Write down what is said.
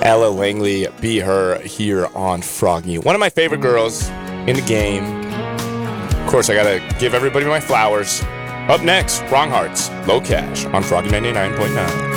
Ella Langley, Be Her, here on Froggy. One of my favorite girls in the game. Of course, I gotta give everybody my flowers. Up next, Wrong Hearts, Low Cash on Froggy 99.9.